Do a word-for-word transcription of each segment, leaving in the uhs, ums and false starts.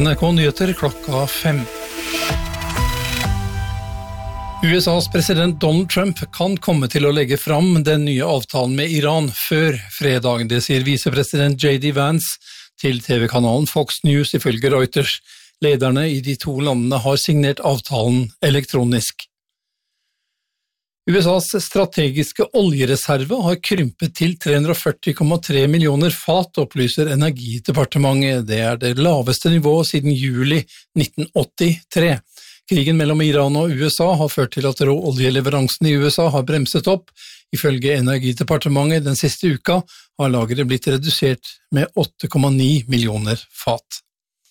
N R K Nyheter klokka fem. U S A's president Donald Trump kan komme til å legge fram den nye avtalen med Iran før fredag, det sier visepresident J D Vance til T V-kanalen Fox News ifølge Reuters. Lederne i de to landene har signert avtalen elektronisk. U S A's strategiske oljereserve har krympet til tre hundre og førti komma tre millioner fat, opplyser Energidepartementet. Det er det laveste nivået siden juli nitten åttitre. Krigen mellom Iran og U S A har ført til at råoljeleveransen i U S A har bremset opp. Ifølge Energidepartementet den siste uka har lageret blitt redusert med åtte komma ni millioner fat.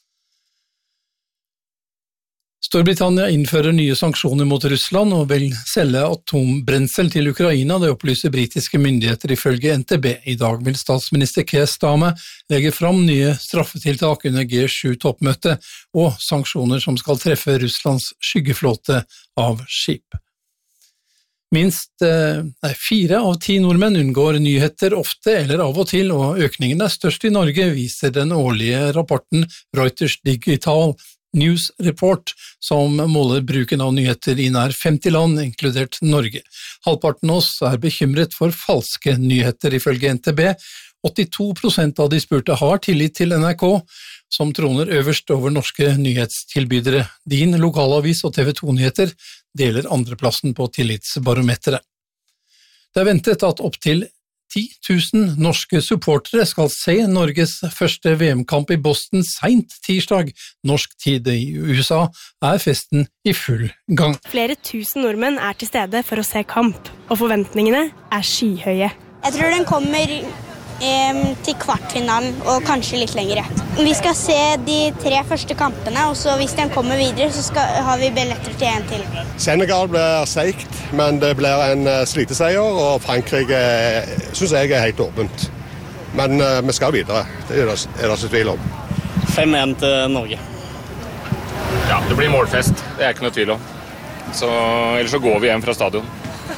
Storbritannia innfører nye sanksjoner mot Russland og vil selge atombrensel til Ukraina, det opplyser britiske myndigheter ifølge N T B. I dag vil statsminister Keir Starmer legge fram nye straffetiltak under G sju-toppmøtet og sanksjoner som skal treffe Russlands skyggeflåte av skip. Minst eh, fire av ti nordmenn unngår nyheter ofte eller av og til, og økningen er størst i Norge, viser den årlige rapporten Reuters Digital News Report, som måler bruken av nyheter i nær femti land, inkludert Norge. Halvparten av oss er bekymret for falske nyheter, ifølge N T B. åttito prosent av de spurte har tillit til N R K, som troner øverst over norske nyhetstilbydere. Din lokalavis og T V to-nyheter deler andreplassen på tillitsbarometeret. Det er ventet at opp til ti tusen norske supportere skal se Norges første V M-kamp i Boston sent tirsdag. Norsk tid i U S A er festen i full gang. Flere tusen nordmenn er til stede for å se kamp, og forventningene er skyhøye. Jeg tror den kommer eh, til kvartfinalen og kanskje litt lengre. Vi skal se de tre første kampene, og så hvis den kommer videre så skal, har vi billetter til en til. Senegal blir seikt, men det blir en sliteseier, og Frankrike synes jeg er helt åpent. Men uh, vi skal videre, det er det, er det så tvil om. fem én til Norge. Ja, det blir målfest, det er ikke noe tvil om. Så, ellers så går vi hjem fra stadion.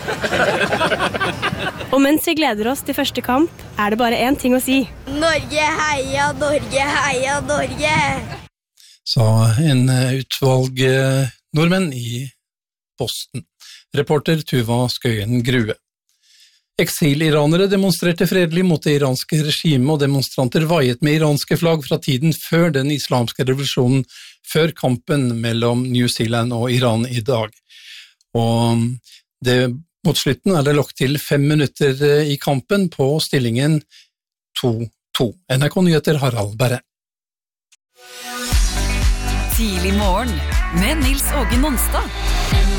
Og mens vi gleder oss til første kamp, er det bare én ting å si. Norge, heia, Norge, heia, Norge! Sa en utvalg nordmenn i Boston. Reporter Tuva Skøyen Grue. Eksiliranere demonstrerte fredelig mot det iranske regimet, og demonstranter vaiet med iranske flagg fra tiden før den islamske revolusjonen, før kampen mellom New Zealand og Iran i dag. Og det, mot slutten er det lagt til fem minutter i kampen på stillingen to to. N R K Nyheter, Harald Berre. Tidlig morgen med Nils Åge Nonstad.